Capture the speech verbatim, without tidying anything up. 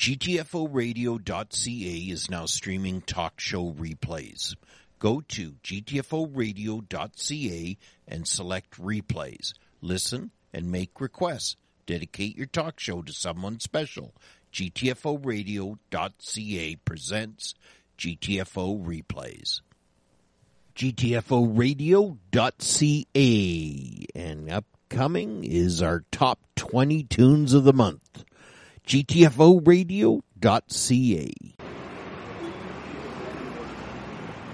G T F O radio dot C A is now streaming talk show replays. Go to G T F O radio dot C A and select replays. Listen and make requests. Dedicate your talk show to someone special. G T F O radio dot C A presents G T F O replays. G T F O radio dot C A, and upcoming is our top twenty tunes of the month. G T F O radio dot C A.